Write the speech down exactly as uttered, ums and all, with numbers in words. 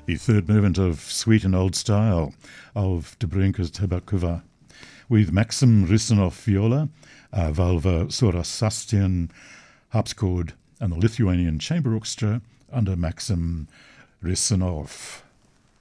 The third movement of Sweet and Old Style of Dobrynkha's Tabakowa, with Maxim Rysanov viola, uh, Valva Sorasastian harpsichord, and the Lithuanian Chamber Orchestra under Maxim Rysanov.